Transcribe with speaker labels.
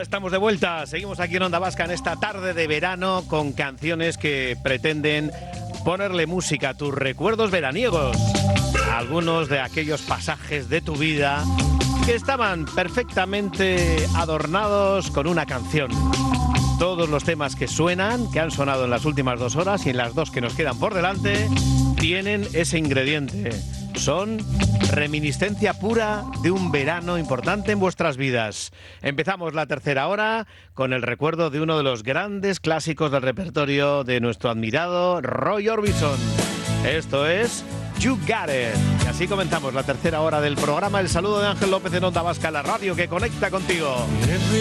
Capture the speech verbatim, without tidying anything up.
Speaker 1: estamos de vuelta. Seguimos aquí en Onda Vasca en esta tarde de verano con canciones que pretenden ponerle música a tus recuerdos veraniegos. Algunos de aquellos pasajes de tu vida que estaban perfectamente adornados con una canción. Todos los temas que suenan, que han sonado en las últimas dos horas y en las dos que nos quedan por delante, tienen ese ingrediente. Son reminiscencia pura de un verano importante en vuestras vidas. Empezamos la tercera hora con el recuerdo de uno de los grandes clásicos del repertorio de nuestro admirado Roy Orbison. Esto es You Got It. Y así comenzamos la tercera hora del programa. El saludo de Ángel López en Onda Vasca, la radio que conecta contigo.